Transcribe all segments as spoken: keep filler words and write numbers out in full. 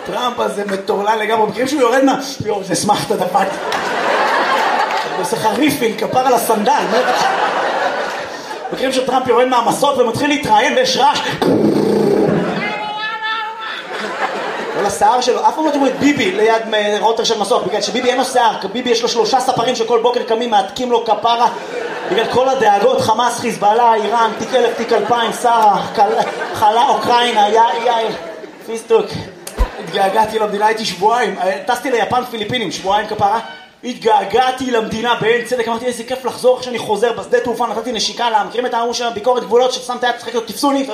טראמפ הזה מטורלל לגמרי, מכירים שהוא יורד מה... יור, זה שמחת דפק. הוא עושה חריפין, כפר על הסנדל. מכירים שטראמפ יורד מהמסות ומתחיל להתראיין ויש רעש. כל השיער שלו, אף פעם לא תראו את ביבי ליד רוטר של מסוק, בגלל שביבי אין לו שיער, ביבי יש לו שלושה ספרים שכל בוקר קמים, מעתקים לו כפרה, בגלל כל הדאגות, חמאס, חיזבאללה, איראן, תיק אלף, תיק אלפיים, שרה, חלה, אוקראינה, יאי, יאי, פיסטוק. התגעגעתי למדינה, הייתי שבועיים, טסתי ליפן פיליפינים, שבועיים כפרה, התגעגעתי למדינה בעין צדק, אמרתי איזה כיף לחזור כשאני חוזר בשדה תעופה, נתתי נשיקה לה, מכירים את ההוא של ביקורת גבולות ששמת יד, צחק לו, תפסו לי,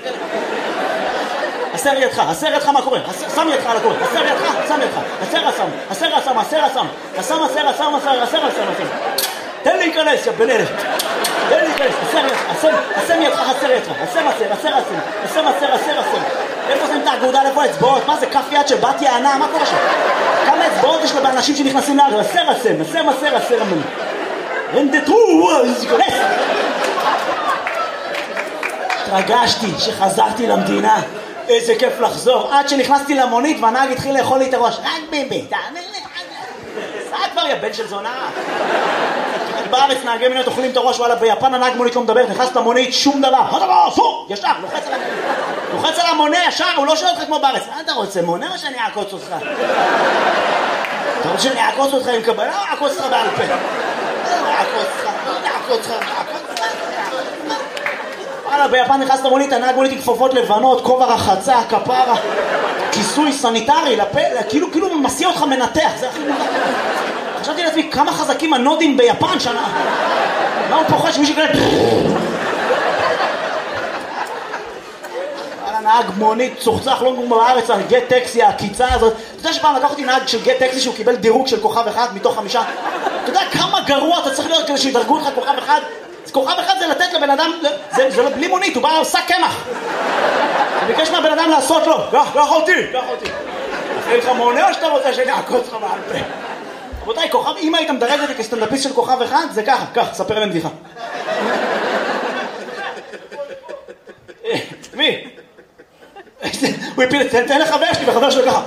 הסר ידך, הסר ידך מה קורה, שם ידך על הקורה, הסר ידך, שם ידך, הסר הסם, הסר הסם, הסר הסם, הסם הסר הסם, הסר הסם, הסר תן לי להיכנס, יא בן אלף, תן לי להיכנס, הסר ידך, הסם ידך, הסר ידך, הסם הסר, הסר הסם, הסם הסר, הסר הסם, איפה שמים את הגעודה לפה אצבעות, מה זה כף יד של בת יענה, מה קורה שם? כמה אצבעות יש לה באנשים שנכנסים לאגר, הסר הסם, הסם הסר, הסר הסם, רנדטרו, להיכנס. התרגשתי שחזרתי למדינה, איזה כיף לחזור, עד שנכנסתי למונית והנהג התחיל לאכול לי את הראש, רק ביבי, תאמר לי, סע כבר יא בן של זונה. בארץ נהגי מוניות אוכלים את הראש, וואלה ביפן הנהג מונית לא מדבר, נכנס למונית, שום דבר, מה דבר, אסור, ישר, לוחץ על המונה, לוחץ על המונה ישר, הוא לא שואל אותך כמו בארץ, מה אתה רוצה, מונה או שאני אעקוץ אותך? אתה רוצה שאני אעקוץ אותך עם קבלה או אעקוץ אותך בעל פה? אעקוץ אותך, אעקוץ אותך, אעקוץ אותך. וואלה, ביפן נכנס למונית, הנהג מונית עם כפפות לבנות, כובע רחצה, כפרה, כיסוי סניטרי, לפה, כאילו, כאילו מסיע אותך מנתח, זה הכי מונח. חשבתי לעצמי, כמה חזקים הנודים ביפן שנה. מה הוא פוחד שמישהו כאלה... וואלה, נהג מונית, צוחצח, לא כמו בארץ, על גט טקסי, הקיצה הזאת. אתה יודע שפעם לקחתי נהג של גט טקסי שהוא קיבל דירוג של כוכב אחד מתוך חמישה? אתה יודע כמה גרוע אתה צריך להיות כדי שידרגו לך כוכב אחד? כוכב אחד זה לתת לבן אדם, זה, זה לא בלי מונית, הוא בא לעושה קמח. הוא ביקש מהבן אדם לעשות לו, קח, קח אותי, קח אותי. אחרי לך מונה או שאתה רוצה שאני אעקוץ לך בעל פה? רבותיי, כוכב, אם היית מדרג אותי כסטנדאפיסט של כוכב אחד, זה ככה, קח, ספר להם בדיחה. מי? הוא הפיל, תן לחבר שלי, וחבר שלו ככה.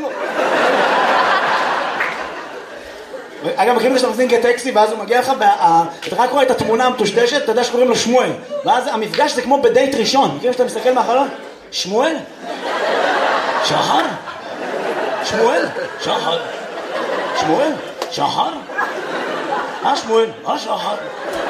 אגב, מכירים שאתה מזמין גט טקסי ואז הוא מגיע לך, אתה רק רואה את התמונה המטושטשת, אתה יודע שקוראים לו שמואל, ואז המפגש זה כמו בדייט ראשון, מכירים שאתה מסתכל מהחלון? שמואל? שחר? שמואל? שחר? שמואל? שחר? מה שמואל? מה שחר?